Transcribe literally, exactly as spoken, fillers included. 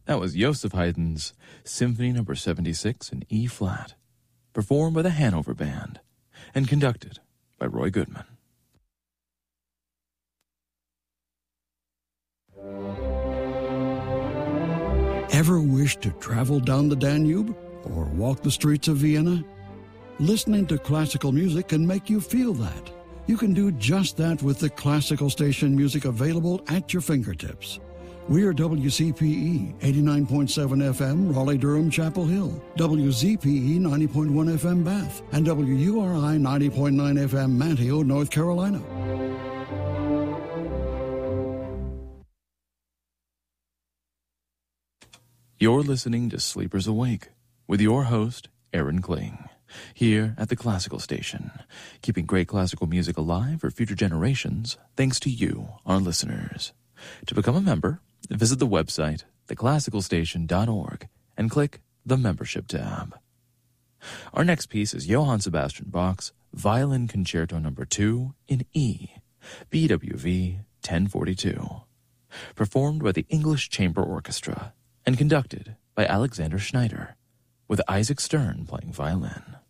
That was Joseph Haydn's Symphony Number seventy-six in E flat, performed by the Hanover Band and conducted by Roy Goodman. Ever wish to travel down the Danube or walk the streets of Vienna? Listening to classical music can make you feel that. You can do just that with the classical station music available at your fingertips. We are W C P E eighty-nine point seven F M, Raleigh-Durham, Chapel Hill, W Z P E ninety point one F M, Bath, and W U R I ninety point nine F M, Manteo, North Carolina. You're listening to Sleepers Awake with your host, Aaron Kling, here at the Classical Station, keeping great classical music alive for future generations thanks to you, our listeners. To become a member, visit the website, the classical station dot org, and click the Membership tab. Our next piece is Johann Sebastian Bach's Violin Concerto Number two in E, B W V ten forty-two, performed by the English Chamber Orchestra and conducted by Alexander Schneider, with Isaac Stern playing violin.